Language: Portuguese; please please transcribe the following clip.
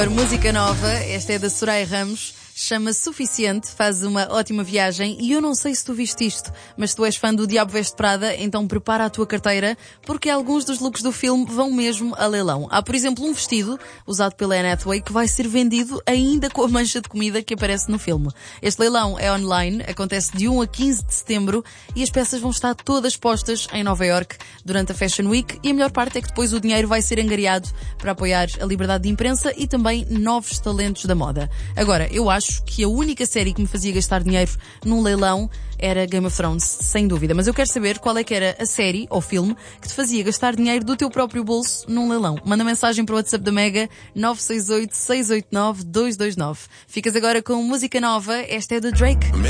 Música nova, esta é da Soraya Ramos, chama-se Suficiente, faz uma ótima viagem e eu não sei se tu viste isto, mas se tu és fã do Diabo Veste Prada, então prepara a tua carteira, porque alguns dos looks do filme vão mesmo a leilão. Há, por exemplo, um vestido usado pela Anne Hathaway que vai ser vendido ainda com a mancha de comida que aparece no filme. Este leilão é online, acontece de 1 a 15 de setembro e as peças vão estar todas postas em Nova Iorque durante a Fashion Week e a melhor parte é que depois o dinheiro vai ser angariado para apoiar a liberdade de imprensa e também novos talentos da moda. Agora, eu acho que a única série que me fazia gastar dinheiro num leilão era Game of Thrones, sem dúvida. Mas eu quero saber qual é que era a série ou filme que te fazia gastar dinheiro do teu próprio bolso num leilão. Manda mensagem para o WhatsApp da Mega 968 689 229. Ficas agora com música nova, esta é do Drake.